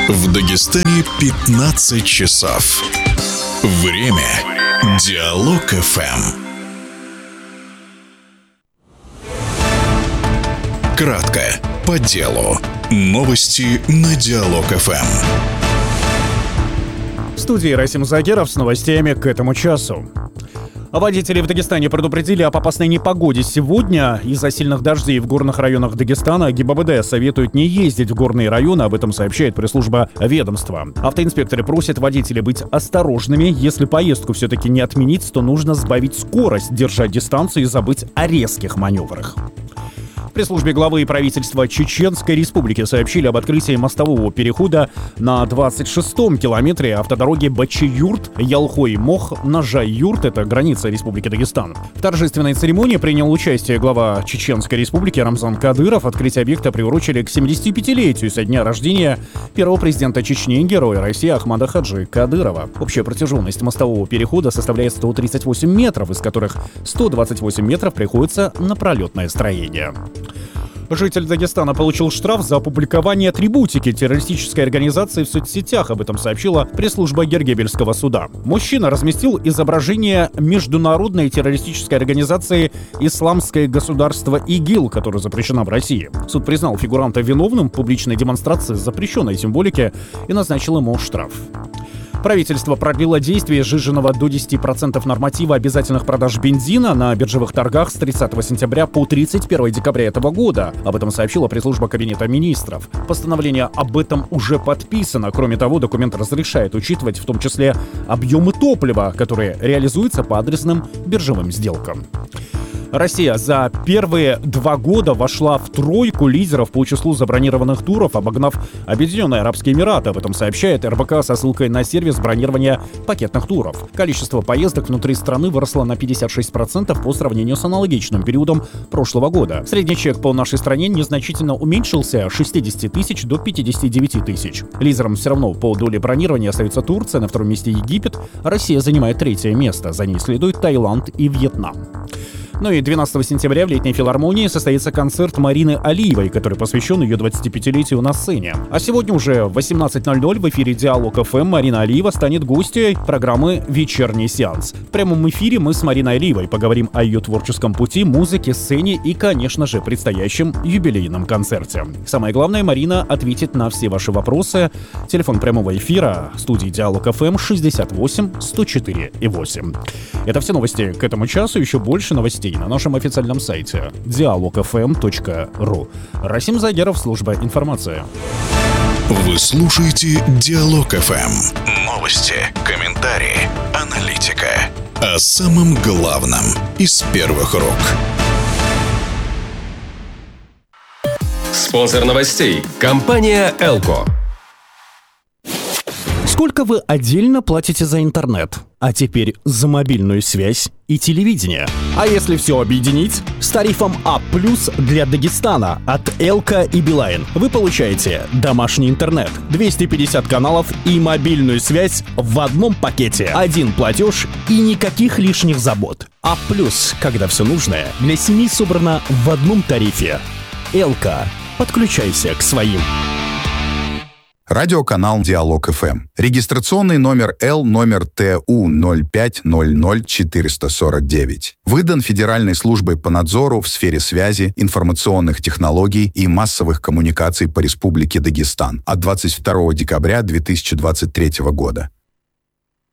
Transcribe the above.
В Дагестане 15 часов. Время Диалог ФМ. Кратко, по делу. Новости на Диалог ФМ. В студии Расим Загеров с новостями к этому часу. Водители в Дагестане предупредили об опасной непогоде сегодня. Из-за сильных дождей в горных районах Дагестана ГИБДД советует не ездить в горные районы, об этом сообщает пресс-служба ведомства. Автоинспекторы просят водителей быть осторожными. Если поездку все-таки не отменить, то нужно сбавить скорость, держать дистанцию и забыть о резких маневрах. В пресс-службе главы правительства Чеченской Республики сообщили об открытии мостового перехода на 26-м километре автодороги Бачи-Юрт-Ялхой-Мох на Жай-Юрт, это граница Республики Дагестан. В торжественной церемонии принял участие глава Чеченской Республики Рамзан Кадыров. Открытие объекта приурочили к 75-летию со дня рождения первого президента Чечни, героя России Ахмада Хаджи Кадырова. Общая протяженность мостового перехода составляет 138 метров, из которых 128 метров приходится на пролетное строение. Житель Дагестана получил штраф за опубликование атрибутики террористической организации в соцсетях. Об этом сообщила пресс-служба Гергебельского суда. Мужчина разместил изображение международной террористической организации «Исламское государство ИГИЛ», которая запрещена в России. Суд признал фигуранта виновным в публичной демонстрации запрещенной символики и назначил ему штраф. Правительство продлило действие сжиженного до 10% норматива обязательных продаж бензина на биржевых торгах с 30 сентября по 31 декабря этого года. Об этом сообщила пресс-служба Кабинета министров. Постановление об этом уже подписано. Кроме того, документ разрешает учитывать в том числе объемы топлива, которые реализуются по адресным биржевым сделкам. Россия за первые 2 года вошла в тройку лидеров по числу забронированных туров, обогнав Объединенные Арабские Эмираты. Об этом сообщает РБК со ссылкой на сервис бронирования пакетных туров. Количество поездок внутри страны выросло на 56% по сравнению с аналогичным периодом прошлого года. Средний чек по нашей стране незначительно уменьшился с 60 тысяч до 59 тысяч. Лидером все равно по доле бронирования остается Турция, на втором месте Египет. Россия занимает 3-е место. За ней следует Таиланд и Вьетнам. Ну и 12 сентября в Летней филармонии состоится концерт Марины Алиевой, который посвящен ее 25-летию на сцене. А сегодня уже в 18:00 в эфире Диалог ФМ Марина Алиева станет гостьей программы «Вечерний сеанс». В прямом эфире мы с Мариной Алиевой поговорим о ее творческом пути, музыке, сцене и, конечно же, предстоящем юбилейном концерте. Самое главное, Марина ответит на все ваши вопросы. Телефон прямого эфира студии Диалог ФМ 68 104 и 8. Это все новости к этому часу, еще больше новостей на нашем официальном сайте dialogfm.ru. Расим Загеров, служба информации. Вы слушаете Диалог ФМ. Новости, комментарии, аналитика. О самом главном из первых рук. Спонсор новостей – компания «Элко». Сколько вы отдельно платите за интернет? А теперь за мобильную связь и телевидение. А если все объединить? С тарифом А+ для Дагестана от Элко и Билайн вы получаете домашний интернет, 250 каналов и мобильную связь в одном пакете. Один платеж и никаких лишних забот. А+, когда все нужное для семьи собрано в одном тарифе. Элко. Подключайся к своим. Радиоканал Диалог ФМ. Регистрационный номер Л номер ТУ 0500449. Выдан Федеральной службой по надзору в сфере связи, информационных технологий и массовых коммуникаций по Республике Дагестан от 22 декабря 2023 года.